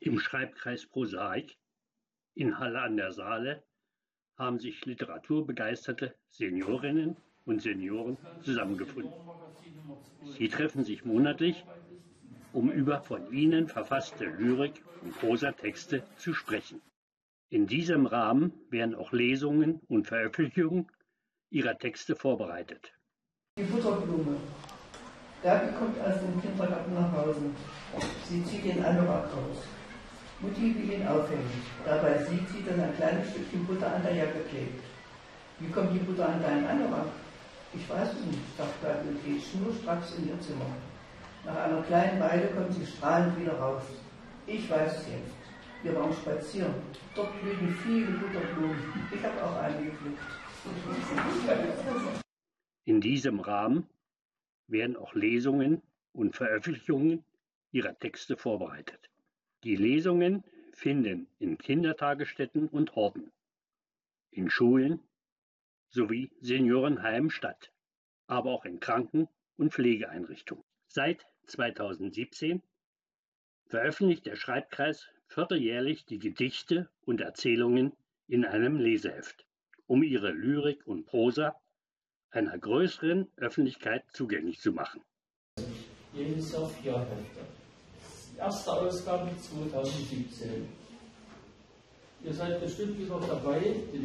Im Schreibkreis Prosaik in Halle an der Saale haben sich literaturbegeisterte Seniorinnen und Senioren zusammengefunden. Sie treffen sich monatlich, um über von ihnen verfasste Lyrik- und Prosatexte zu sprechen. In diesem Rahmen werden auch Lesungen und Veröffentlichungen ihrer Texte vorbereitet. Die Butterblume. Gabi kommt aus dem Kindergarten nach Hause. Sie zieht den Anorak aus. Mutti will ihn aufhängen. Dabei sieht sie, dass ein kleines Stückchen Butter an der Jacke klebt. Wie kommt die Butter an deinen Anorak? Ich weiß es nicht, sagt Gabi und geht schnurstracks in ihr Zimmer. Nach einer kleinen Weile kommt sie strahlend wieder raus. Ich weiß es jetzt. Wir waren spazieren. Dort blühen viele Butterblumen. Ich habe auch eine gepflückt. In diesem Rahmen werden auch Lesungen und Veröffentlichungen ihrer Texte vorbereitet. Die Lesungen finden in Kindertagesstätten und Horten, in Schulen sowie Seniorenheimen statt, aber auch in Kranken- und Pflegeeinrichtungen. Seit 2017 veröffentlicht der Schreibkreis vierteljährlich die Gedichte und Erzählungen in einem Leseheft, um ihre Lyrik und Prosa einer größeren Öffentlichkeit zugänglich zu machen. Jedes Jahr 4 Hefte. Erste Ausgabe 2017. Ihr seid bestimmt wieder dabei.